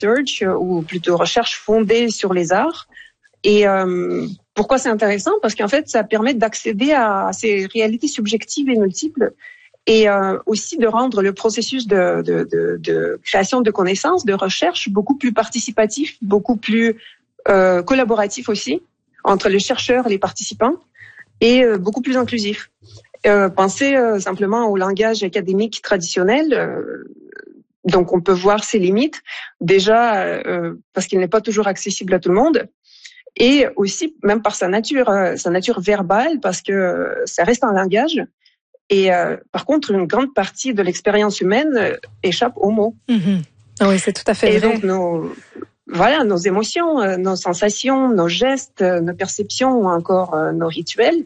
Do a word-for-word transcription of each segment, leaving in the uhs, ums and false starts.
research, ou plutôt recherche fondée sur les arts. Et euh, pourquoi c'est intéressant? Parce qu'en fait, ça permet d'accéder à ces réalités subjectives et multiples, et euh, aussi de rendre le processus de, de, de, de création de connaissances, de recherche, beaucoup plus participatif, beaucoup plus euh, collaboratif aussi, entre les chercheurs et les participants, et euh, beaucoup plus inclusif. Euh, pensez euh, simplement au langage académique traditionnel. Euh, donc, on peut voir ses limites, déjà euh, parce qu'il n'est pas toujours accessible à tout le monde, et aussi même par sa nature, euh, sa nature verbale, parce que euh, ça reste un langage. Et euh, par contre, une grande partie de l'expérience humaine euh, échappe aux mots. Mmh. Oui, c'est tout à fait et vrai. Et donc, nos, voilà, nos émotions, euh, nos sensations, nos gestes, euh, nos perceptions ou encore euh, nos rituels,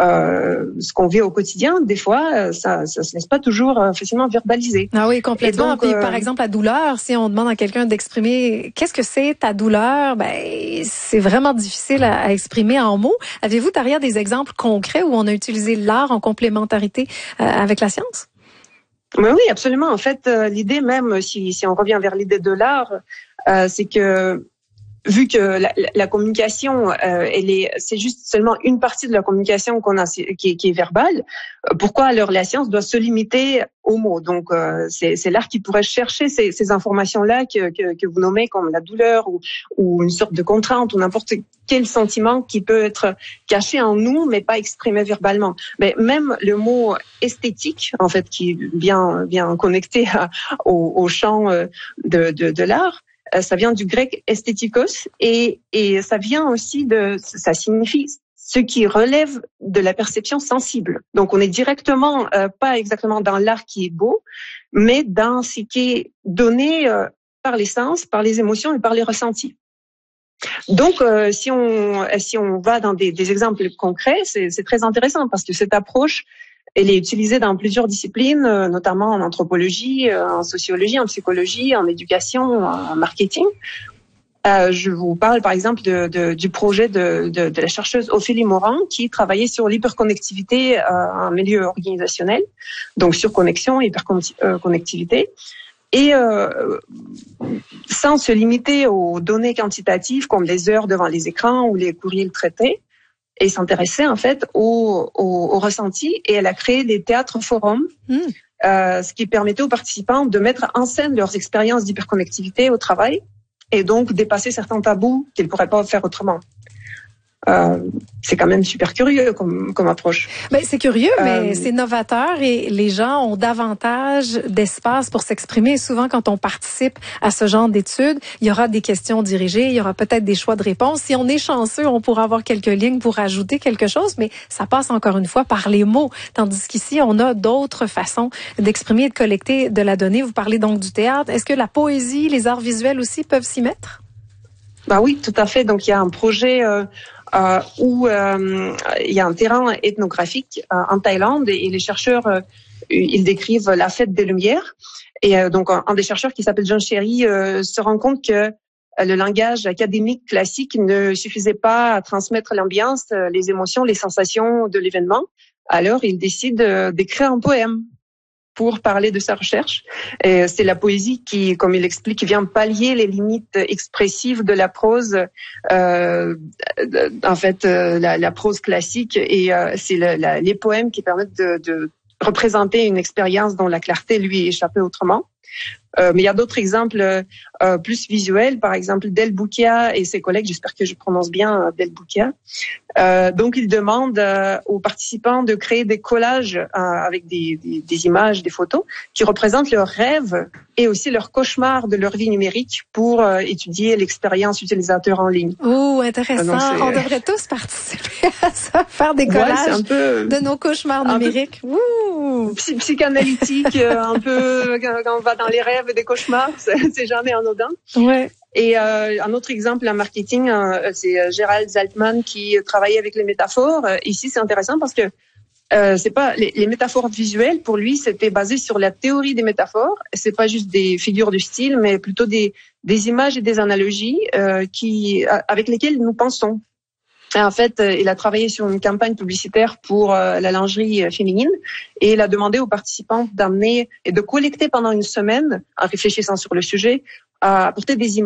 euh, ce qu'on vit au quotidien, des fois, euh, ça ne se laisse pas toujours euh, facilement verbaliser. Ah oui, complètement. Donc, Puis, euh, par exemple, la douleur, si on demande à quelqu'un d'exprimer qu'est-ce que c'est ta douleur, ben c'est vraiment difficile à, à exprimer en mots. Avez-vous, Taria, des exemples concrets où on a utilisé l'art en complémentarité euh, avec la science? Mais oui, absolument. En fait, euh, l'idée même, si, si on revient vers l'idée de l'art, euh, c'est que vu que la, la communication, euh, elle est, c'est juste seulement une partie de la communication qu'on a, qui est, qui est verbale. Pourquoi alors la science doit se limiter aux mots? Donc euh, c'est, c'est l'art qui pourrait chercher ces, ces informations-là que, que, que vous nommez comme la douleur ou, ou une sorte de contrainte ou n'importe quel sentiment qui peut être caché en nous mais pas exprimé verbalement. Mais même le mot esthétique, en fait, qui est bien bien connecté à, au, au champ de, de, de l'art. Ça vient du grec esthétikos et, et ça vient aussi de, ça signifie ce qui relève de la perception sensible. Donc on est directement, euh, pas exactement dans l'art qui est beau, mais dans ce qui est donné euh, par les sens, par les émotions et par les ressentis. Donc euh, si on si on va dans des, des exemples concrets, c'est, c'est très intéressant parce que cette approche, elle est utilisée dans plusieurs disciplines, notamment en anthropologie, en sociologie, en psychologie, en éducation, en marketing. Euh, je vous parle par exemple de, de, du projet de, de, de la chercheuse Ophélie Morand qui travaillait sur l'hyperconnectivité euh, en milieu organisationnel, donc sur connexion, hyperconnectivité. Et euh, sans se limiter aux données quantitatives comme les heures devant les écrans ou les courriels traités, et s'intéressait en fait au, au, au ressenti, et elle a créé des théâtres forums, mmh. euh, ce qui permettait aux participants de mettre en scène leurs expériences d'hyperconnectivité au travail et donc dépasser certains tabous qu'ils ne pourraient pas faire autrement. Euh, c'est quand même super curieux comme, comme approche. Ben, c'est curieux, mais euh, c'est novateur et les gens ont davantage d'espace pour s'exprimer. Souvent, quand on participe à ce genre d'études, il y aura des questions dirigées, il y aura peut-être des choix de réponse. Si on est chanceux, on pourra avoir quelques lignes pour ajouter quelque chose, mais ça passe encore une fois par les mots. Tandis qu'ici, on a d'autres façons d'exprimer et de collecter de la donnée. Vous parlez donc du théâtre. Est-ce que la poésie, les arts visuels aussi peuvent s'y mettre? Ben oui, tout à fait. Donc, il y a un projet... Euh, Euh, où euh, il y a un terrain ethnographique euh, en Thaïlande et, et les chercheurs euh, ils décrivent la fête des Lumières et euh, donc un, un des chercheurs qui s'appelle John Cherry euh, se rend compte que euh, le langage académique classique ne suffisait pas à transmettre l'ambiance, euh, les émotions, les sensations de l'événement. Alors il décide euh, d'écrire un poème pour parler de sa recherche. Et c'est la poésie qui, comme il explique, vient pallier les limites expressives de la prose, euh, en fait, euh, la, la prose classique. Et euh, c'est le, la, les poèmes qui permettent de, de représenter une expérience dont la clarté lui échappait autrement. Euh, mais il y a d'autres exemples euh, plus visuels, par exemple Del Boukia et ses collègues, j'espère que je prononce bien Del Boukia. Euh, donc ils demandent euh, aux participants de créer des collages euh, avec des, des, des images, des photos qui représentent leurs rêves et aussi leurs cauchemars de leur vie numérique pour euh, étudier l'expérience utilisateur en ligne. Oh, intéressant. Euh, On devrait tous participer à ça, faire des collages ouais, un peu, de nos cauchemars numériques. Ouh. Psy- psychanalytique, un peu quand on va dans les rêves des cauchemars, c'est, c'est jamais anodin. Ouais. Et euh, un autre exemple en marketing, euh, c'est Gérald Zaltman qui travaillait avec les métaphores. Euh, ici, c'est intéressant parce que euh, c'est pas les, les métaphores visuelles. Pour lui, c'était basé sur la théorie des métaphores. C'est pas juste des figures du style, mais plutôt des des images et des analogies euh, qui avec lesquelles nous pensons. Et en fait, il a travaillé sur une campagne publicitaire pour euh, la lingerie féminine et il a demandé aux participants d'amener et de collecter pendant une semaine, en réfléchissant sur le sujet, à apporter des images